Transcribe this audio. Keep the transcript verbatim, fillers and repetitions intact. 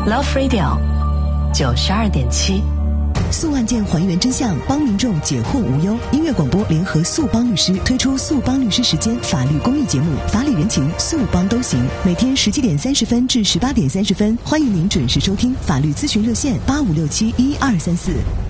Love Radio 九十二点七。 诉案件还原真相，帮民众解惑无忧。音乐广播联合速帮律师推出速帮律师时间法律公益节目，法理人情，速帮都行。每天十七点三十分至十八点三十分，欢迎您准时收听。法律咨询热线八五六七一二三四。